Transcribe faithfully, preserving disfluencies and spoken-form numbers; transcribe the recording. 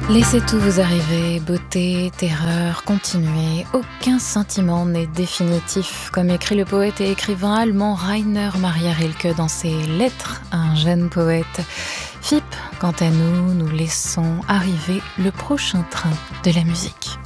Laissez tout vous arriver, beauté, terreur, continuez. Aucun sentiment n'est définitif, comme écrit le poète et écrivain allemand Rainer Maria Rilke dans ses Lettres à un jeune poète. F I P, quant à nous, nous laissons arriver le prochain train de la musique.